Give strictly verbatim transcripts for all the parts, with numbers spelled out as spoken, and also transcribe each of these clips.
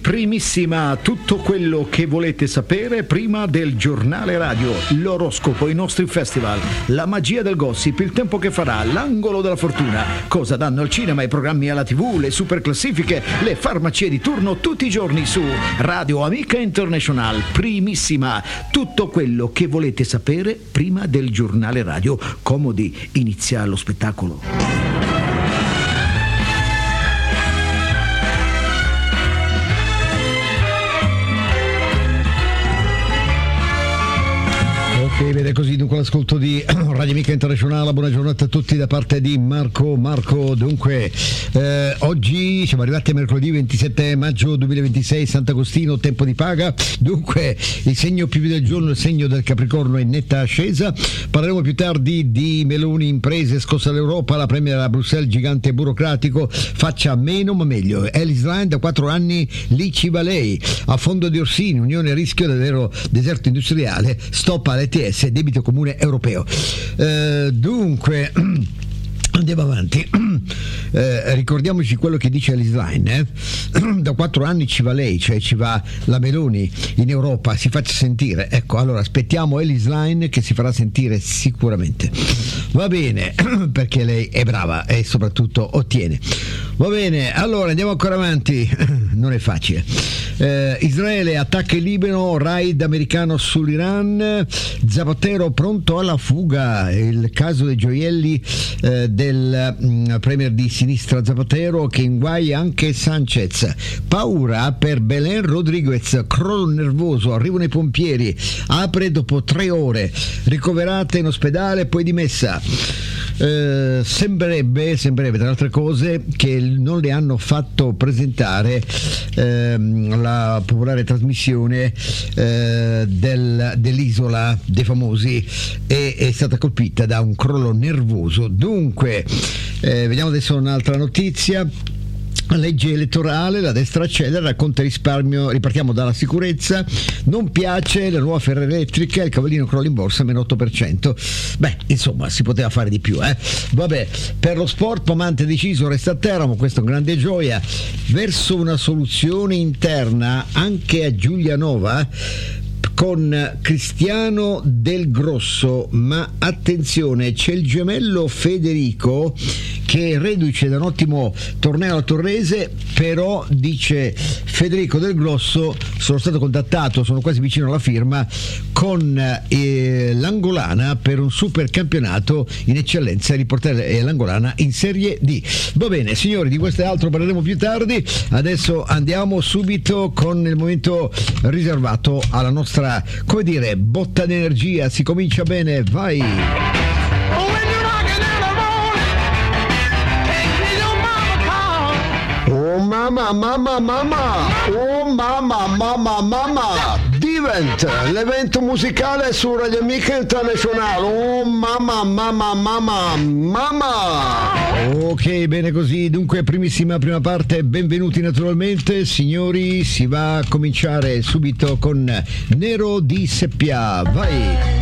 primissima, tutto quello che volete sapere prima del giornale radio, l'oroscopo, i nostri festival, la magia del gossip, il tempo che farà, l'angolo della fortuna, cosa danno al cinema, i programmi alla tivù, le super classifiche, le farmacie di turno tutti i giorni su Radio Amica International. Primissima, tutto quello che volete sapere prima del giornale radio. Comodi, inizia lo spettacolo. Ok, vede così, dunque l'ascolto di Radio Amica Internazionale. Buona giornata a tutti da parte di Marco Marco. Dunque eh, oggi siamo arrivati a mercoledì ventisette maggio duemilaventisei, Sant'Agostino, tempo di paga. Dunque il segno più del giorno, il segno del Capricorno, è in netta ascesa. Parleremo più tardi di Meloni, imprese, scossa all'Europa, la premier a Bruxelles, gigante burocratico, faccia meno ma meglio. Ellis Line, da quattro anni lì ci va lei. A fondo di Orsini, unione a rischio del vero deserto industriale, stop all'E T S, debito comune europeo. Eh, dunque andiamo avanti. Eh, ricordiamoci quello che dice Ellis Line, eh? Da quattro anni ci va lei, cioè ci va la Meloni in Europa, si faccia sentire. Ecco, allora aspettiamo Ellis Line che si farà sentire sicuramente. Va bene, perché lei è brava e soprattutto ottiene. Va bene, allora andiamo ancora avanti. Non è facile. Eh, Israele attacca il Libano, raid americano sull'Iran, Zapatero pronto alla fuga. Il caso dei gioielli eh, del mh, premier di sinistra Zapatero che inguaia anche Sanchez. Paura per Belén Rodriguez, crollo nervoso, arrivano i pompieri, apre dopo tre ore, ricoverata in ospedale poi dimessa. Eh, sembrerebbe, sembrerebbe tra altre cose che non le hanno fatto presentare ehm, la popolare trasmissione eh, del, dell'Isola dei Famosi, e è stata colpita da un crollo nervoso. Dunque eh, vediamo adesso un'altra notizia. Legge elettorale, la destra accelera, racconta risparmio, ripartiamo dalla sicurezza, non piace la nuova Ferrari elettrica, il cavallino crolla in borsa meno otto per cento. Beh, insomma, si poteva fare di più, eh. Vabbè, per lo sport Pomante deciso, resta a Teramo, questa è una grande gioia, verso una soluzione interna anche a Giulianova con Cristiano Del Grosso, ma attenzione, c'è il gemello Federico che è reduce da un ottimo torneo a Torrese, però dice Federico Del Grosso, sono stato contattato, sono quasi vicino alla firma con eh, l'Angolana per un super campionato in eccellenza e riportare l'Angolana in Serie D. Va bene signori, di questo e altro parleremo più tardi. Adesso andiamo subito con il momento riservato alla nostra, come dire, botta d'energia. Si comincia bene, vai! Oh mamma, mamma, mamma! Oh mamma, mamma, mamma! Divent, l'evento musicale su Radio Amica Internazionale. Oh mamma, mamma, mamma, mamma! Ok, bene così. Dunque, primissima prima parte, benvenuti naturalmente. Signori, si va a cominciare subito con Nero di Seppia. Vai!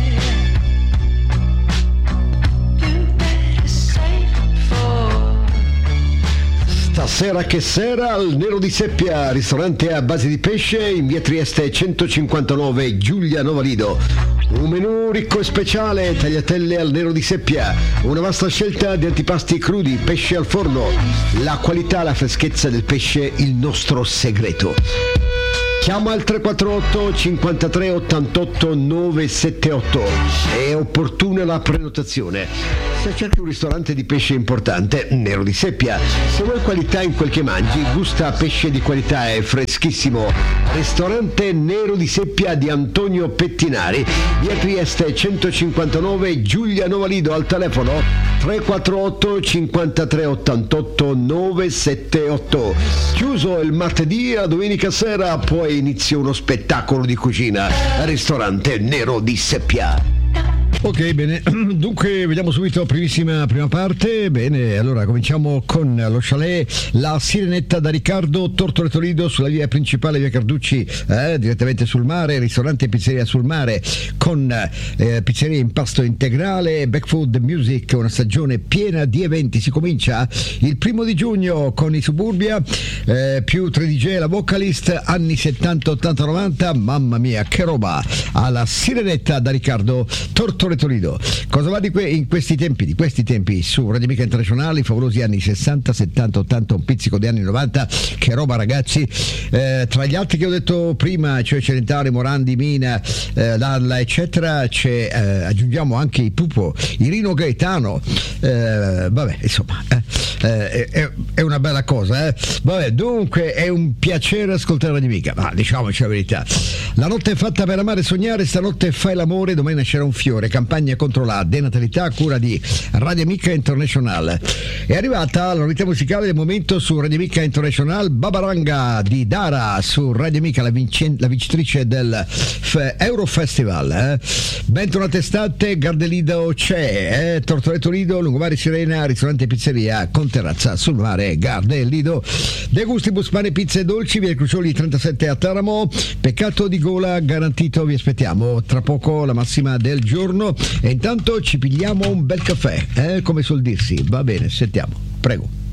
Stasera che sera al Nero di Seppia, ristorante a base di pesce in via Trieste centocinquantanove, Giulianova Lido. Un menù ricco e speciale, tagliatelle al Nero di Seppia, una vasta scelta di antipasti crudi, pesce al forno, la qualità, la freschezza del pesce, il nostro segreto. Chiama al tre quattro otto cinquantatré ottantotto novecentosettantotto, è opportuna la prenotazione. Se cerchi un ristorante di pesce importante, Nero di Seppia. Se vuoi qualità in quel che mangi, gusta pesce di qualità e freschissimo. Ristorante Nero di Seppia di Antonio Pettinari, via Trieste centocinquantanove, Giulianova Lido, al telefono tre quattro otto cinquantatré ottantotto novecentosettantotto. Chiuso il martedì, a domenica sera poi inizia uno spettacolo di cucina al ristorante Nero di Seppia. Ok, bene, dunque vediamo subito primissima prima parte. Bene, allora cominciamo con lo chalet La Sirenetta da Riccardo, Tortore Toledo, sulla via principale, via Carducci, eh, direttamente sul mare, ristorante e pizzeria sul mare con eh, pizzeria impasto integrale, Back Food Music, una stagione piena di eventi. Si comincia il primo di giugno con i Suburbia, eh, più tre D J e la vocalist, anni settanta, ottanta, novanta, mamma mia che roba, alla Sirenetta da Riccardo, Tortore Toledo. Cosa va di que- in questi tempi, di questi tempi su Radio Amica Internazionale, i favolosi anni sessanta, settanta, ottanta, un pizzico di anni novanta, che roba ragazzi, eh, tra gli altri che ho detto prima, cioè Celentano, Morandi, Mina, eh, Dalla eccetera, c'è, eh, aggiungiamo anche i Pupo, i Rino Gaetano, eh, vabbè insomma eh, eh, è, è una bella cosa, eh. Vabbè, dunque è un piacere ascoltare Radio Amica, ma diciamoci la verità, la notte è fatta per amare e sognare, stanotte fai l'amore, domani nascerà un fiore, campagna contro la denatalità a cura di Radio Amica International. È arrivata la novità musicale del momento su Radio Amica International, Babaranga di Dara su Radio Amica, la, vincen- la vincitrice del F- Eurofestival. Eh. Bentornate estate, Gardelido c'è, eh. Tortore Toledo, Lungomare Sirena, ristorante e pizzeria con terrazza sul mare, Gardelido. De Gustibus pane, pizze e dolci, via Crucioli trentasette a Teramo, peccato di gola garantito, vi aspettiamo tra poco la massima del giorno e intanto ci pigliamo un bel caffè, eh, come suol dirsi. Va bene, sentiamo, prego.